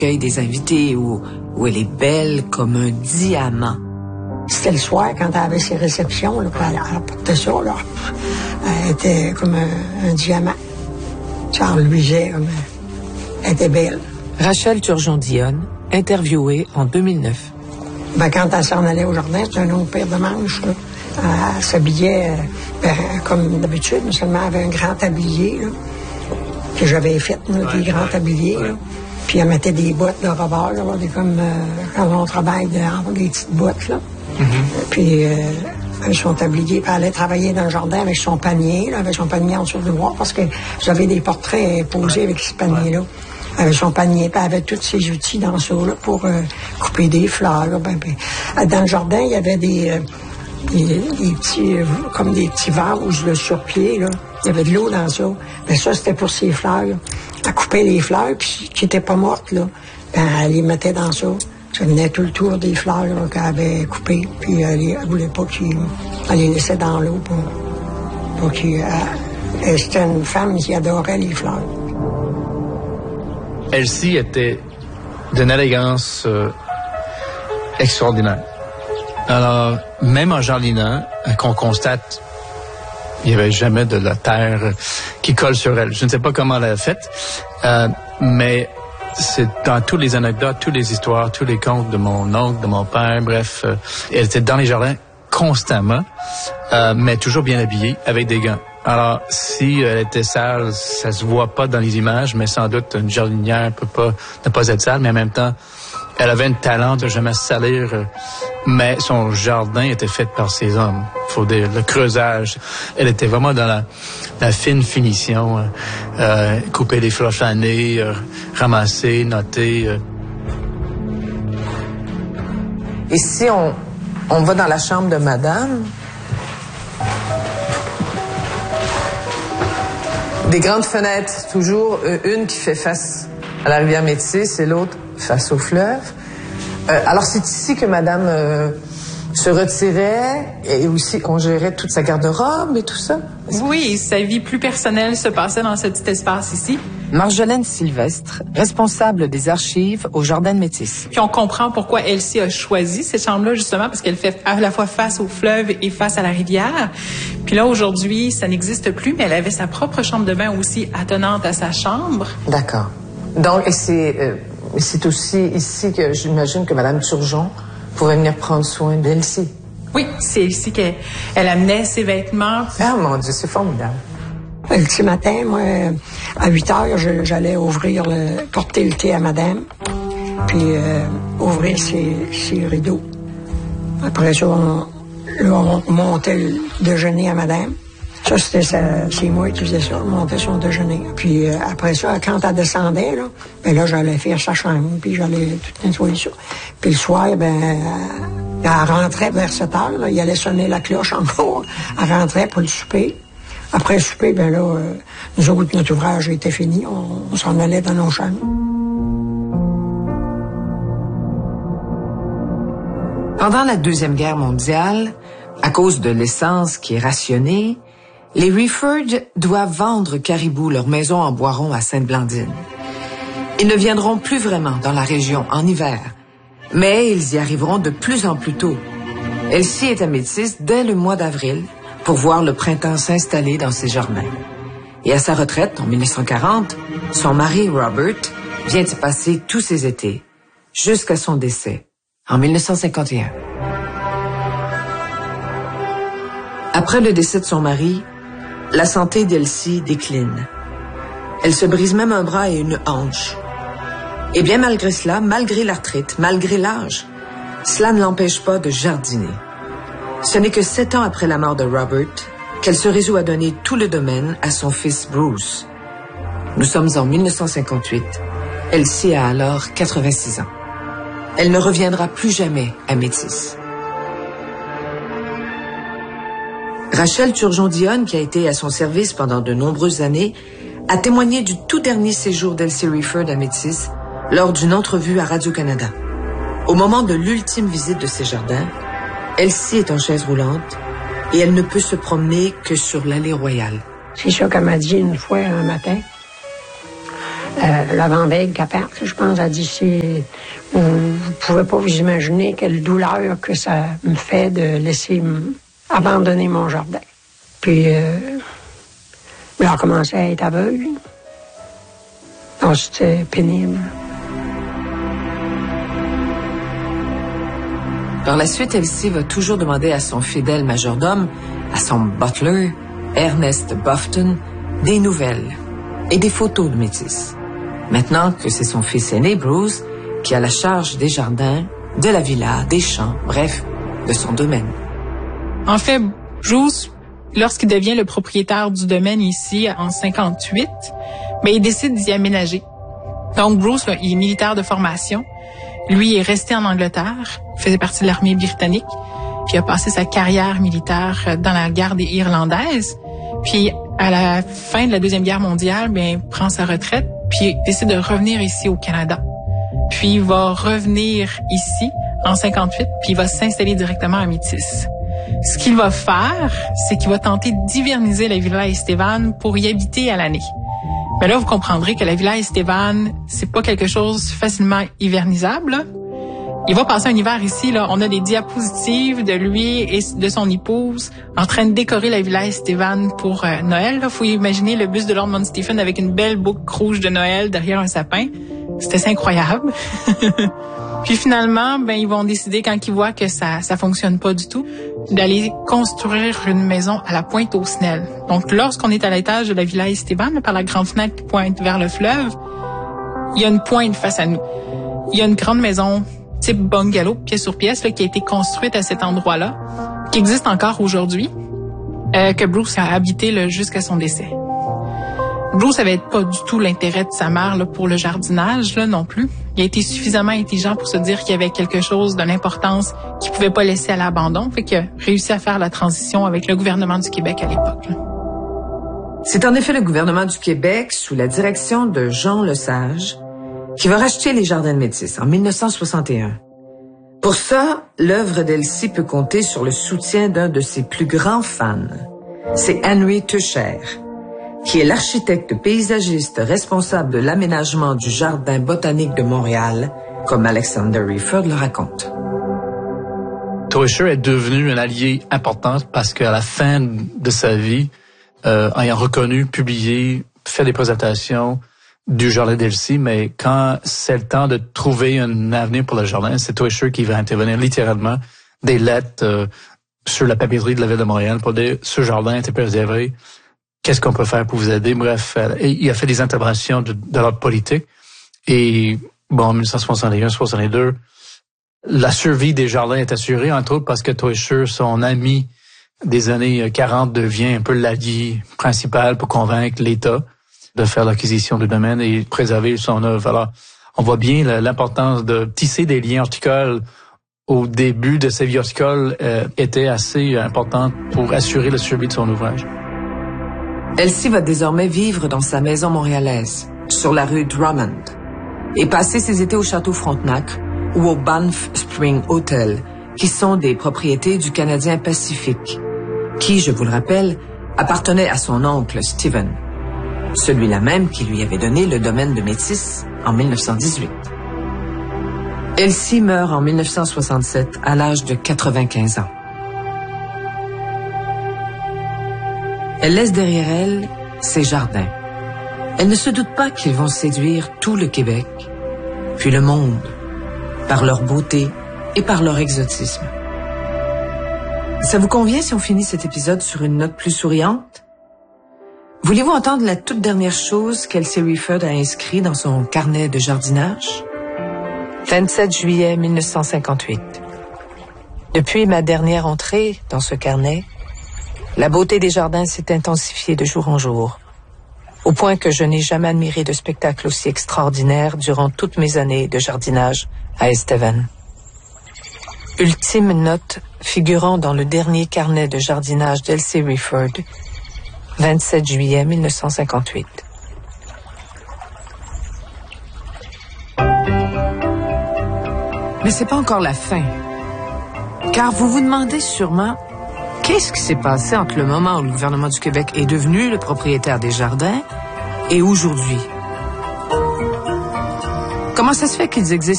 accueille des invités où elle est belle comme un diamant. C'était le soir, quand elle avait ses réceptions, là, elle portait ça, là. Elle était comme un diamant. Ça reluisait, comme elle était belle. Rachel Turgeon-Dionne, interviewée en 2009. Quand elle s'en allait au jardin, c'était un autre paire de manches, là. Elle s'habillait comme d'habitude, mais seulement elle avait un grand tablier, là, que j'avais fait, là, des grands tabliers. Là. Puis elle mettait des bottes de rebord, là, comme quand on travaille dehors, des petites bottes, là. Puis avec son tablier, puis elle allait travailler dans le jardin avec son panier, là, avec son panier en dessous du bois, parce que j'avais des portraits posés avec ce panier-là. Avec son panier, puis elle avait tous ses outils dans ça, là, pour couper des fleurs. Là, dans le jardin, il y avait des petits, comme des petits vases là, sur pied, là. Il y avait de l'eau dans ça. Mais ça, c'était pour ses fleurs, là. Elle coupait les fleurs, puis qui n'étaient pas mortes, là. Elle les mettait dans ça. Ça venait tout le tour des fleurs là, qu'elle avait coupées. Puis elle ne voulait pas elle les laissait dans l'eau pour qu'il... c'était une femme qui adorait les fleurs. Elsie était d'une élégance extraordinaire. Alors, même en jardinant, qu'on constate, il n'y avait jamais de la terre qui colle sur elle. Je ne sais pas comment elle a fait, mais c'est dans toutes les anecdotes, toutes les histoires, tous les contes de mon oncle, de mon père, bref, elle était dans les jardins constamment, mais toujours bien habillée, avec des gants. Alors, si elle était sale, ça se voit pas dans les images, mais sans doute une jardinière ne pas être sale, mais en même temps, elle avait un talent de jamais se salir, mais son jardin était fait par ses hommes. Faut dire, le creusage, elle était vraiment dans la fine finition, couper les fleurs fanées, ramasser, noter. Et si on va dans la chambre de madame, des grandes fenêtres, toujours une qui fait face à la rivière Métis et l'autre face au fleuve. Alors, c'est ici que madame se retirait et aussi qu'on gérait toute sa garde-robe et tout ça? Oui, sa vie plus personnelle se passait dans ce petit espace ici. Marjolaine Sylvestre, responsable des archives au Jardin de Métis. Puis on comprend pourquoi Elsie a choisi cette chambre-là, justement, parce qu'elle fait à la fois face au fleuve et face à la rivière. Puis là, aujourd'hui, ça n'existe plus, mais elle avait sa propre chambre de bain aussi attenante à sa chambre. D'accord. Donc, c'est aussi ici que j'imagine que Mme Turgeon pourrait venir prendre soin d'Elsie. Oui, c'est ici qu'elle amenait ses vêtements. Ah, mon Dieu, c'est formidable. Le petit matin, moi, à 8 heures, j'allais porter le thé à madame, puis ouvrir ses rideaux. Après ça, on montait le déjeuner à madame. Ça, c'est moi qui faisais ça, monter son déjeuner. Puis après ça, quand elle descendait, là, j'allais faire sa chambre, puis j'allais tout nettoyer ça. Puis le soir, elle rentrait vers 7 heures, là, il allait sonner la cloche encore. Elle rentrait pour le souper. Après le souper, nous autres, notre ouvrage était fini. On s'en allait dans nos chambres. Pendant la Deuxième Guerre mondiale, à cause de l'essence qui est rationnée, les Rifford doivent vendre Caribou, leur maison en Boiron à Sainte-Blandine. Ils ne viendront plus vraiment dans la région en hiver, mais ils y arriveront de plus en plus tôt. Elsie est à Métis dès le mois d'avril pour voir le printemps s'installer dans ses jardins. Et à sa retraite, en 1940, son mari Robert vient y passer tous ses étés, jusqu'à son décès, en 1951. Après le décès de son mari, la santé d'Elsie décline. Elle se brise même un bras et une hanche. Et bien malgré cela, malgré l'arthrite, malgré l'âge, cela ne l'empêche pas de jardiner. Ce n'est que 7 ans après la mort de Robert qu'elle se résout à donner tout le domaine à son fils Bruce. Nous sommes en 1958. Elsie a alors 86 ans. Elle ne reviendra plus jamais à Métis. Rachel Turgeon-Dionne, qui a été à son service pendant de nombreuses années, a témoigné du tout dernier séjour d'Elsie Rifford à Métis lors d'une entrevue à Radio-Canada. Au moment de l'ultime visite de ses jardins, Elsie est en chaise roulante et elle ne peut se promener que sur l'allée royale. C'est ça qu'elle m'a dit une fois un matin. La Vendée Capert, je pense, a dit, vous ne pouvez pas vous imaginer quelle douleur que ça me fait de laisser abandonner mon jardin. Puis, il a commencé à être aveugle. Donc, c'était pénible. Par la suite, Elsie va toujours demander à son fidèle majordome, à son butler, Ernest Bufton, des nouvelles et des photos de métis. Maintenant que c'est son fils aîné, Bruce, qui a la charge des jardins, de la villa, des champs, bref, de son domaine. En fait, Bruce, lorsqu'il devient le propriétaire du domaine ici en 58, il décide d'y aménager. Donc Bruce, là, il est militaire de formation. Lui, il est resté en Angleterre, faisait partie de l'armée britannique, puis il a passé sa carrière militaire dans la garde irlandaise. Puis à la fin de la Deuxième Guerre mondiale, il prend sa retraite, puis il décide de revenir ici au Canada. Puis il va revenir ici en 58, puis il va s'installer directement à Métis. Ce qu'il va faire, c'est qu'il va tenter d'hiverniser la Villa Estevan pour y habiter à l'année. Mais là, vous comprendrez que la Villa Estevan, c'est pas quelque chose facilement hivernisable, là. Il va passer un hiver ici, là. On a des diapositives de lui et de son épouse en train de décorer la Villa Estevan pour Noël, là. Faut imaginer le buste de Lord Mount Stephen avec une belle boucle rouge de Noël derrière un sapin. C'était incroyable. Puis finalement, ils vont décider, quand ils voient que ça fonctionne pas du tout, d'aller construire une maison à la pointe aux Snell. Donc, lorsqu'on est à l'étage de la Villa Estevan, par la grande fenêtre qui pointe vers le fleuve, il y a une pointe face à nous. Il y a une grande maison type bungalow, pièce sur pièce, là, qui a été construite à cet endroit-là, qui existe encore aujourd'hui, que Bruce a habité là, jusqu'à son décès. Bruce avait pas du tout l'intérêt de sa mère là, pour le jardinage là, non plus. Il a été suffisamment intelligent pour se dire qu'il y avait quelque chose de l'importance qu'il pouvait pas laisser à l'abandon, fait qu'il a réussi à faire la transition avec le gouvernement du Québec à l'époque. Là. C'est en effet le gouvernement du Québec, sous la direction de Jean Lesage, qui va racheter les jardins de Métis en 1961. Pour ça, l'œuvre d'Elsie peut compter sur le soutien d'un de ses plus grands fans. C'est Henry Tuscher, qui est l'architecte paysagiste responsable de l'aménagement du Jardin botanique de Montréal, comme Alexander Rieford le raconte. Tuscher est devenu un allié important parce qu'à la fin de sa vie, ayant reconnu, publié, fait des présentations du jardin d'Elsie, mais quand c'est le temps de trouver un avenir pour le jardin, c'est Tuscher qui va intervenir littéralement des lettres sur la papeterie de la ville de Montréal pour dire « ce jardin était préservé ». Qu'est-ce qu'on peut faire pour vous aider? Bref, il a fait des interventions de l'ordre politique. Et en 1961-62, la survie des jardins est assurée, entre autres parce que Tuscher, son ami des années 40, devient un peu l'allié principal pour convaincre l'État de faire l'acquisition du domaine et préserver son œuvre. Alors, on voit bien l'importance de tisser des liens horticoles au début de sa vie horticole était assez importante pour assurer la survie de son ouvrage. Elsie va désormais vivre dans sa maison montréalaise, sur la rue Drummond, et passer ses étés au Château Frontenac ou au Banff Spring Hotel, qui sont des propriétés du Canadien Pacifique, qui, je vous le rappelle, appartenait à son oncle Stephen, celui-là même qui lui avait donné le domaine de Métis en 1918. Elsie meurt en 1967 à l'âge de 95 ans. Elle laisse derrière elle ses jardins. Elle ne se doute pas qu'ils vont séduire tout le Québec, puis le monde, par leur beauté et par leur exotisme. Ça vous convient si on finit cet épisode sur une note plus souriante? Voulez-vous entendre la toute dernière chose qu'Elsie Rieford a inscrit dans son carnet de jardinage? 27 juillet 1958. Depuis ma dernière entrée dans ce carnet, la beauté des jardins s'est intensifiée de jour en jour, au point que je n'ai jamais admiré de spectacle aussi extraordinaire durant toutes mes années de jardinage à Estevan. Ultime note figurant dans le dernier carnet de jardinage d'Elsie Rieford, 27 juillet 1958. Mais c'est pas encore la fin, car vous vous demandez sûrement qu'est-ce qui s'est passé entre le moment où le gouvernement du Québec est devenu le propriétaire des jardins et aujourd'hui? Comment ça se fait qu'ils existent